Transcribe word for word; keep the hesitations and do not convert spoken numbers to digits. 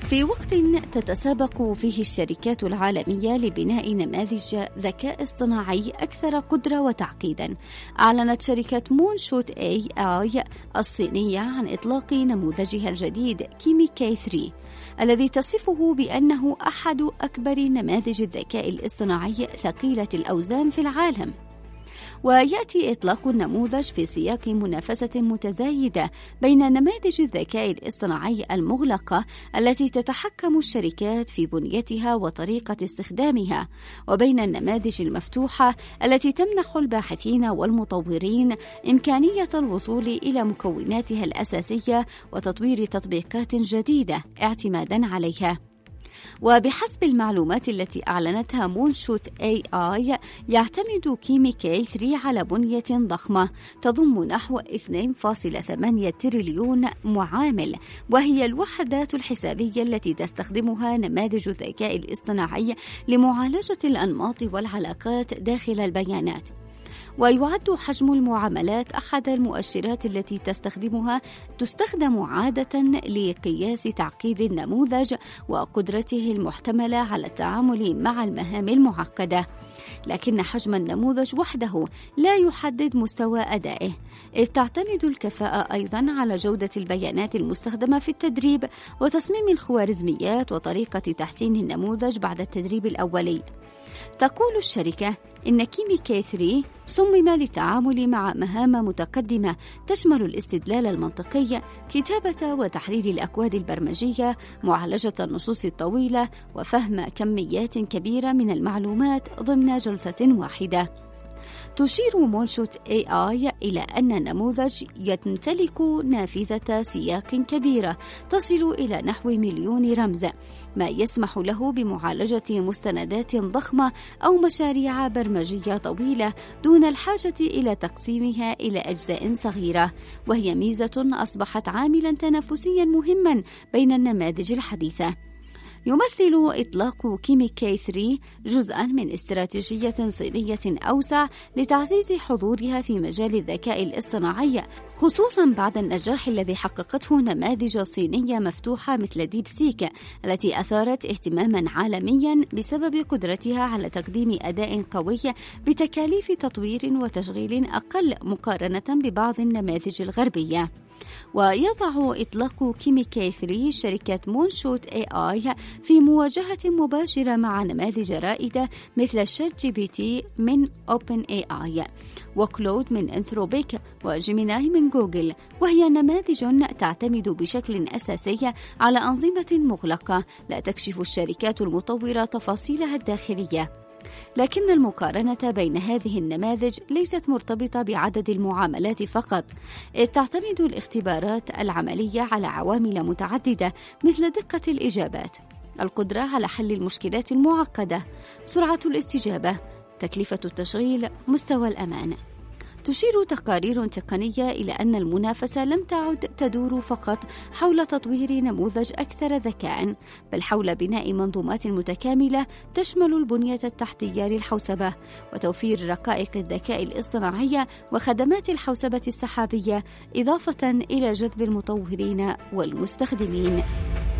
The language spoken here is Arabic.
في وقت تتسابق فيه الشركات العالمية لبناء نماذج ذكاء اصطناعي أكثر قدرة وتعقيدا، أعلنت شركة مون شوت إيه آي الصينية عن إطلاق نموذجها الجديد كيمي كي ثري الذي تصفه بأنه أحد أكبر نماذج الذكاء الاصطناعي ثقيلة الأوزان في العالم. ويأتي إطلاق النموذج في سياق منافسة متزايدة بين نماذج الذكاء الاصطناعي المغلقة التي تتحكم الشركات في بنيتها وطريقة استخدامها، وبين النماذج المفتوحة التي تمنح الباحثين والمطورين إمكانية الوصول إلى مكوناتها الأساسية وتطوير تطبيقات جديدة اعتمادا عليها. وبحسب المعلومات التي أعلنتها مون شوت إيه آي، يعتمد كيمي كي ثري على بنية ضخمة تضم نحو اثنين فاصلة ثمانية تريليون معامل، وهي الوحدات الحسابية التي تستخدمها نماذج الذكاء الاصطناعي لمعالجة الأنماط والعلاقات داخل البيانات. ويعد حجم المعاملات أحد المؤشرات التي تستخدمها تستخدم عادة لقياس تعقيد النموذج وقدرته المحتملة على التعامل مع المهام المعقدة، لكن حجم النموذج وحده لا يحدد مستوى أدائه، إذ تعتمد الكفاءة أيضا على جودة البيانات المستخدمة في التدريب وتصميم الخوارزميات وطريقة تحسين النموذج بعد التدريب الأولي. تقول الشركة إن كيمي كي ثري صمم للتعامل مع مهام متقدمة تشمل الاستدلال المنطقي، كتابة وتحرير الأكواد البرمجية، معالجة النصوص الطويلة، وفهم كميات كبيرة من المعلومات ضمن جلسة واحدة. تشير مون شوت إيه آي إلى أن النموذج يمتلك نافذة سياق كبيرة تصل إلى نحو مليون رمز، ما يسمح له بمعالجة مستندات ضخمة أو مشاريع برمجية طويلة دون الحاجة إلى تقسيمها إلى أجزاء صغيرة، وهي ميزة أصبحت عاملا تنافسيا مهما بين النماذج الحديثة. يمثل إطلاق كيمي كي ثري جزءا من استراتيجية صينية أوسع لتعزيز حضورها في مجال الذكاء الاصطناعي، خصوصا بعد النجاح الذي حققته نماذج صينية مفتوحة مثل ديب سيك التي أثارت اهتماما عالميا بسبب قدرتها على تقديم أداء قوي بتكاليف تطوير وتشغيل أقل مقارنة ببعض النماذج الغربية. ويضع إطلاق كيمي كي ثري شركة مون شوت إيه آي في مواجهة مباشرة مع نماذج رائدة مثل شات جي بي تي من أوبن إيه آي، وكلود من أنثروبيك، وجيميناي من جوجل، وهي نماذج تعتمد بشكل أساسي على أنظمة مغلقة لا تكشف الشركات المطورة تفاصيلها الداخلية. لكن المقارنة بين هذه النماذج ليست مرتبطة بعدد المعاملات فقط، إذ تعتمد الاختبارات العملية على عوامل متعددة مثل دقة الإجابات، القدرة على حل المشكلات المعقدة، سرعة الاستجابة، تكلفة التشغيل، مستوى الأمان. تشير تقارير تقنية إلى أن المنافسة لم تعد تدور فقط حول تطوير نموذج أكثر ذكاء، بل حول بناء منظومات متكاملة تشمل البنية التحتية للحوسبة وتوفير رقائق الذكاء الاصطناعي وخدمات الحوسبة السحابية، إضافة إلى جذب المطورين والمستخدمين.